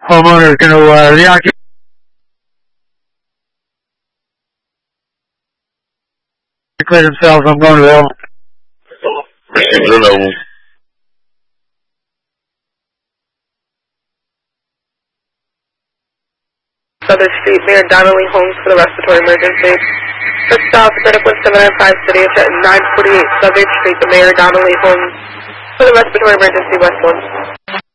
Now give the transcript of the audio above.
Homeowner is going to reoccupy. Clear themselves. I'm going to the level. Receiver level. Southern Street, Mayor Donnelly Holmes for the respiratory emergency. First off, critical 795 City of Jet 948 Southern Street, the Mayor Donnelly Holmes for the respiratory emergency, West 1.